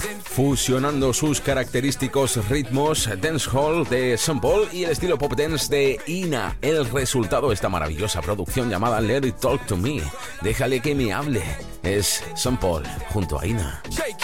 fusionando sus característicos ritmos dancehall de Sean Paul y el estilo pop dance de Ina. El resultado de esta maravillosa producción llamada Let It Talk to Me, déjale que me hable, es Sean Paul junto a Ina.